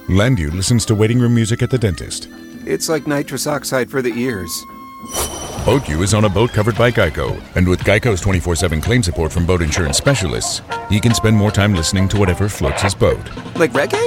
Landu listens to waiting room music at the dentist. It's like nitrous oxide for the ears. BoatU is on a boat covered by Geico, and with Geico's 24/7 claim support from boat insurance specialists, he can spend more time listening to whatever floats his boat. Like reggae?